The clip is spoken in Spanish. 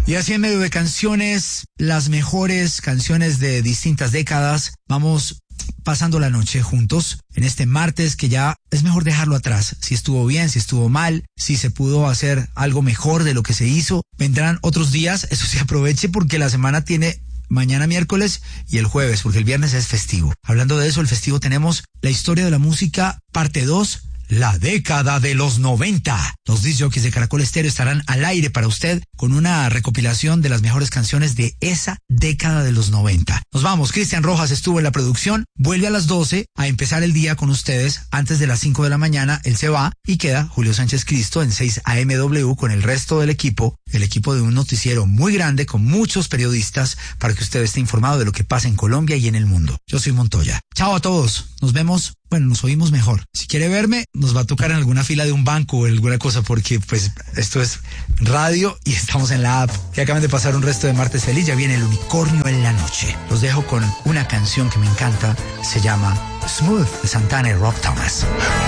Y así en medio de canciones, las mejores canciones de distintas décadas, vamos pasando la noche juntos en este martes que ya es mejor dejarlo atrás. Si estuvo bien, si estuvo mal, si se pudo hacer algo mejor de lo que se hizo. Vendrán otros días, eso sí, aproveche porque la semana tiene mañana miércoles y el jueves, porque el viernes es festivo. Hablando de eso, el festivo tenemos la historia de la música, parte 2. La década de los 90. Los disc jockeys de Caracol Estéreo estarán al aire para usted con una recopilación de las mejores canciones de esa década de los 90. Nos vamos, Cristian Rojas estuvo en la producción, vuelve a las 12 a empezar el día con ustedes. Antes de las 5 de la mañana, él se va y queda Julio Sánchez Cristo en 6 AMW con el resto del equipo, el equipo de un noticiero muy grande con muchos periodistas para que usted esté informado de lo que pasa en Colombia y en el mundo. Yo soy Montoya. Chao a todos, nos vemos. Bueno, nos oímos mejor. Si quiere verme, nos va a tocar en alguna fila de un banco o alguna cosa porque pues esto es radio y estamos en la app. Que acaban de pasar un resto de martes feliz, ya viene el unicornio en la noche. Los dejo con una canción que me encanta, se llama Smooth de Santana y Rob Thomas.